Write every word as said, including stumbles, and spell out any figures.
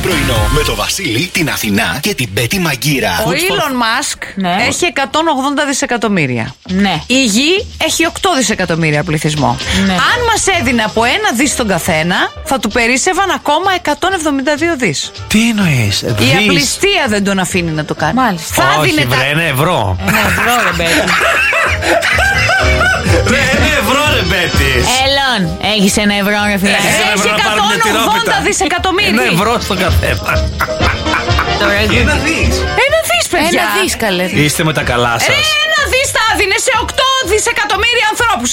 πρωινό με το Βασίλη, την Αθηνά και την Πέτη Μαγκύρα. Ο Elon Musk Ναι. έχει εκατόν ογδόντα δισεκατομμύρια. Ναι. Η γη έχει οκτώ δισεκατομμύρια πληθυσμό. Ναι. Αν μας έδινε από ένα δις τον καθένα, θα του περίσσευαν ακόμα εκατόν εβδομήντα δύο δις. Τι εννοείς? Η απληστία δεν τον αφήνει να το κάνει. Μάλιστα. Θα Όχι, δίνε βρε, τα... ένα ευρώ. Ένα ευρώ, ρε Μπέτη. Ρε, ένα ευρώ, ρε Μπέτη. Έλον, έχεις ένα ευρώ, ρε φίλε. Έχεις ένα Έχει ευρώ να πάρουμε μια εκατόν ογδόντα τυρόπιτα. δισεκατομμύρια. Ένα ευρώ στο καθένα. Τώρα Ένα δις. Ένα δις, παιδιά. Ένα δις, καλέ. Είστε με τα καλά σας. Ένα δις θα έδινε σε οκτώ δισεκατομμύρια ανθρώπους.